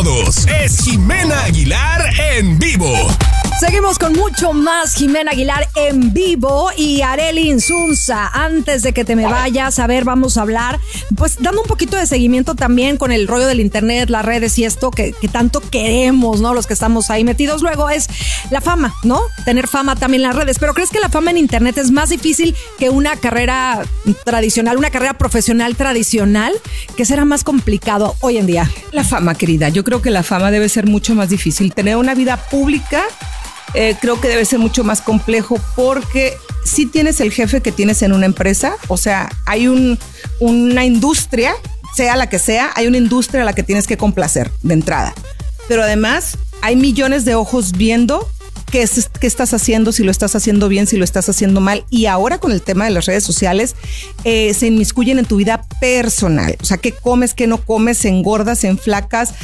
todos. Es Jimena Aguilar en vivo. Seguimos con mucho más Jimena Aguilar en vivo y Arely Insunza. Antes de que te me vayas, a ver, vamos a hablar, pues dando un poquito de seguimiento también con el rollo del internet, las redes y esto que tanto queremos, ¿no? Los que estamos ahí metidos. Luego es la fama, ¿no? Tener fama también en las redes. Pero ¿crees que la fama en internet es más difícil que una carrera tradicional, una carrera profesional tradicional? ¿Qué será más complicado hoy en día? La fama, querida. Yo creo que la fama debe ser mucho más difícil. Tener una vida pública creo que debe ser mucho más complejo porque si tienes el jefe que tienes en una empresa, o sea, hay una industria, sea la que sea, hay una industria a la que tienes que complacer de entrada. Pero además hay millones de ojos viendo qué estás haciendo, si lo estás haciendo bien, si lo estás haciendo mal. Y ahora con el tema de las redes sociales se inmiscuyen en tu vida personal. O sea, qué comes, qué no comes, engordas, enflacas,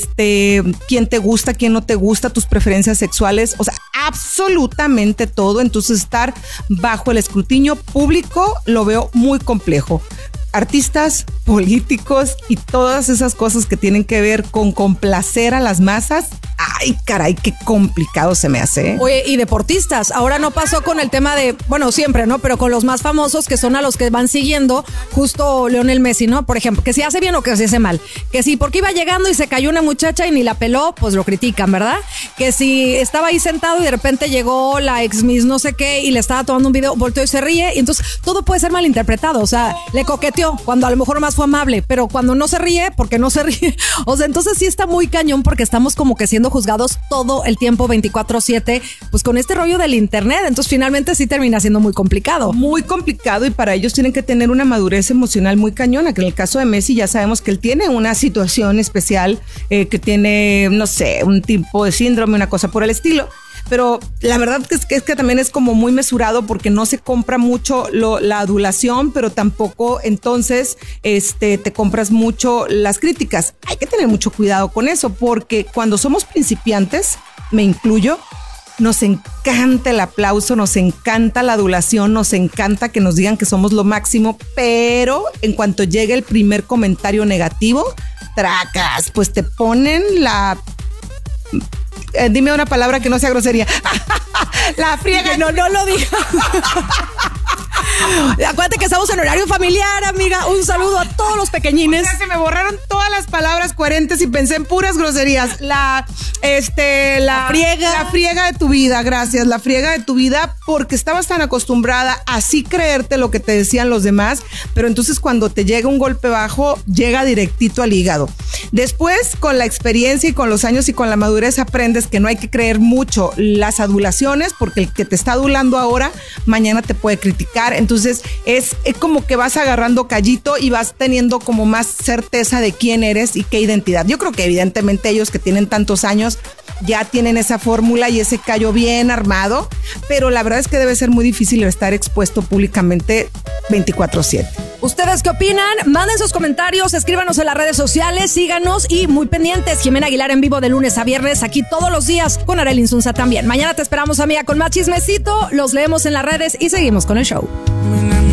quién te gusta, quién no te gusta, tus preferencias sexuales. O sea, absolutamente todo. Entonces estar bajo el escrutinio público lo veo muy complejo. Artistas, políticos y todas esas cosas que tienen que ver con complacer a las masas. Ay, caray, qué complicado se me hace. Oye, y deportistas, ahora no pasó con el tema de, bueno, siempre, ¿no? Pero con los más famosos que son a los que van siguiendo, justo Lionel Messi, ¿no? Por ejemplo, que si hace bien o que si hace mal. Que si porque iba llegando y se cayó una muchacha y ni la peló, pues lo critican, ¿verdad? Que si estaba ahí sentado y de repente llegó la ex Miss no sé qué y le estaba tomando un video, volteó y se ríe, y entonces todo puede ser malinterpretado, o sea, le coqueteó cuando a lo mejor más fue amable, pero cuando no se ríe, porque no se ríe, o sea, entonces sí está muy cañón porque estamos como que siendo juzgados todo el tiempo 24/7, pues con este rollo del internet, entonces finalmente sí termina siendo muy complicado. Muy complicado, y para ellos tienen que tener una madurez emocional muy cañona, que en el caso de Messi ya sabemos que él tiene una situación especial, que tiene, no sé, un tipo de síndrome, una cosa por el estilo. Pero la verdad es que también es como muy mesurado porque no se compra mucho la adulación, pero tampoco entonces te compras mucho las críticas. Hay que tener mucho cuidado con eso porque cuando somos principiantes, me incluyo, nos encanta el aplauso, nos encanta la adulación, nos encanta que nos digan que somos lo máximo, pero en cuanto llegue el primer comentario negativo, tracas, pues te ponen la... dime una palabra que no sea grosería. La friega. No lo digas. Acuérdate que estamos en horario familiar, amiga. Un saludo a todos los pequeñines. Ya se me borraron todas las palabras coherentes y pensé en puras groserías. La friega. La friega de tu vida, gracias. La friega de tu vida, porque estabas tan acostumbrada a así creerte lo que te decían los demás, pero entonces cuando te llega un golpe bajo, llega directito al hígado. Después, con la experiencia y con los años y con la madurez, aprendes que no hay que creer mucho las adulaciones, porque el que te está adulando ahora, mañana te puede criticar. Entonces es como que vas agarrando callito y vas teniendo como más certeza de quién eres y qué identidad. Yo creo que evidentemente ellos que tienen tantos años ya tienen esa fórmula y ese callo bien armado, pero la verdad es que debe ser muy difícil estar expuesto públicamente 24/7. ¿Ustedes qué opinan? Manden sus comentarios, escríbanos en las redes sociales, síganos y muy pendientes. Jimena Aguilar en vivo de lunes a viernes, aquí todos los días con Arely Insunza también. Mañana te esperamos, amiga, con más chismecito. Los leemos en las redes y seguimos con el show.